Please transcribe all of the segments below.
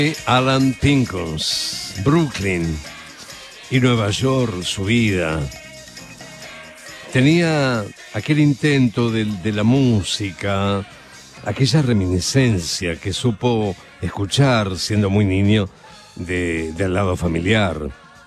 Alan Pinkins, Brooklyn y Nueva York, su vida. Tenía aquel intento de la música, aquella reminiscencia que supo escuchar siendo muy niño del lado familiar.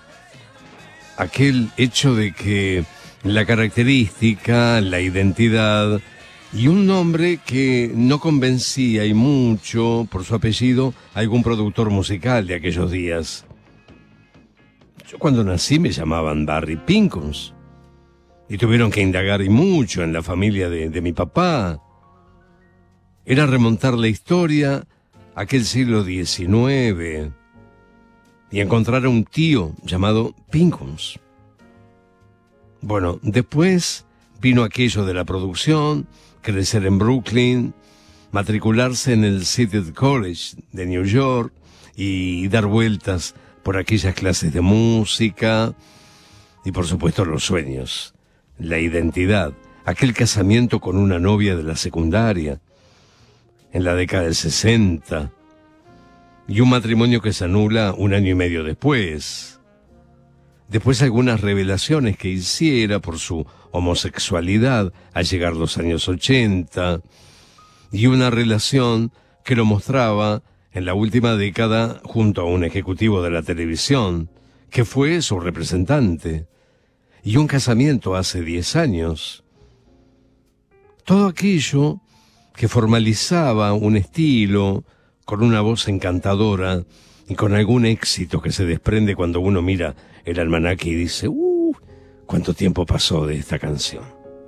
Aquel hecho de que la característica, la identidad y un nombre que no convencía y mucho por su apellido a algún productor musical de aquellos días. Yo cuando nací me llamaban Barry Pinkins y tuvieron que indagar y mucho en la familia de mi papá. Era remontar la historia a aquel siglo XIX y encontrar a un tío llamado Pinkins. Bueno, después vino aquello de la producción, crecer en Brooklyn, matricularse en el City College de New York y dar vueltas por aquellas clases de música y por supuesto los sueños, la identidad, aquel casamiento con una novia de la secundaria en la década del 60 y un matrimonio que se anula un año y medio después. Después algunas revelaciones que hiciera por su homosexualidad al llegar los años 80 y una relación que lo mostraba en la última década junto a un ejecutivo de la televisión que fue su representante y un casamiento hace 10 años. Todo aquello que formalizaba un estilo con una voz encantadora y con algún éxito que se desprende cuando uno mira el almanaque y dice, ¿cuánto tiempo pasó de esta canción?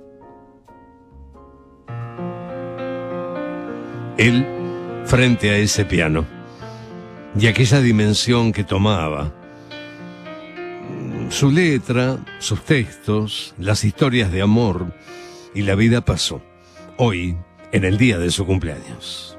Él, frente a ese piano, y aquella dimensión que tomaba, su letra, sus textos, las historias de amor y la vida pasó, hoy, en el día de su cumpleaños.